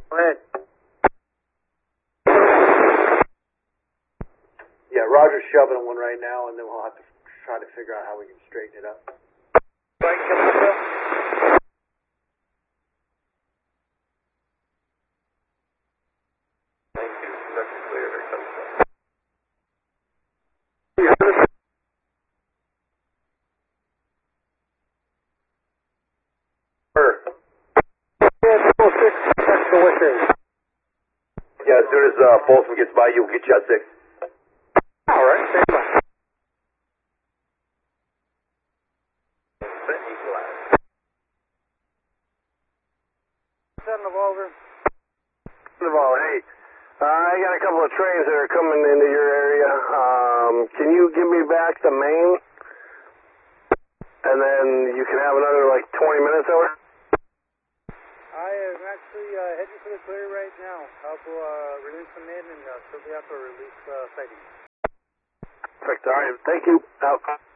Go ahead. Yeah, Roger's shoving one right now, and then we'll have to try to figure out how we can straighten it up. Right, come on, Bill. Thank you. Production clear. Here comes the... Yeah, 206, that's the wishes. Yeah, as soon as Folsom gets by, you'll get you at 6. All right, stand by. Set equalize. Send the over. Naval, hey, I got a couple of trains that are coming into your area. Can you give me back the main? And then you can have another like 20 minutes over? I am actually heading for the clear right now. I'll go release them in and shortly after release sighting. Perfect, all right, thank you. Out.